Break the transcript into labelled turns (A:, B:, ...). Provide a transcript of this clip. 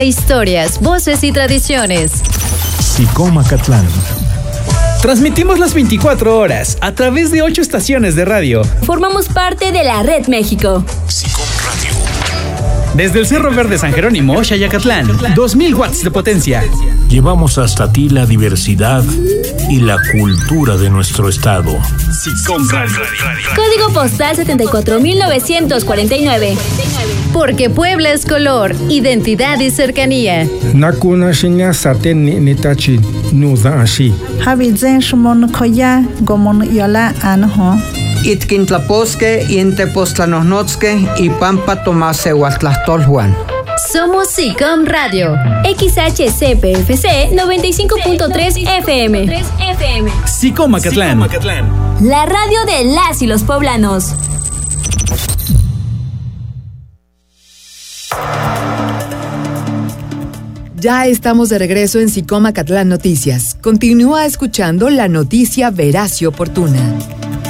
A: Historias, voces y tradiciones.
B: SICOM Acatlán.
C: Transmitimos las 24 horas a través de 8 estaciones de radio.
D: Formamos parte de la Red México.
B: SICOM Radio.
C: Desde el Cerro Verde San Jerónimo, Xayacatlán, 2000 watts de potencia.
B: Llevamos hasta ti la diversidad y la cultura de nuestro estado.
C: SICOM Radio.
D: Código postal 74949.
A: Porque Puebla es color, identidad y cercanía.
E: Nakuna shinya saten nitachi nuda ashi.
F: Habizen shumon koya gomon yola anho.
G: Itkintlaposque, Intepostlanosnotzque y Pampa Tomase Huatlastolhuan.
A: Somos SICOM Radio.
D: XHCPFC 95.3 FM.
C: SICOM Acatlán.
D: La radio de las y los poblanos.
H: Ya estamos de regreso en SICOM Acatlán Noticias. Continúa escuchando la noticia veraz y oportuna.